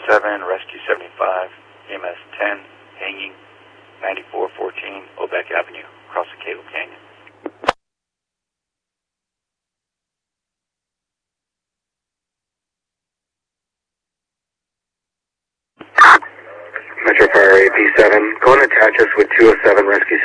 7, Rescue 75, EMS 10, hanging 9414 Obeck Avenue, across the Cable Canyon. Metro Fire AP7, go and attach us with 207 Rescue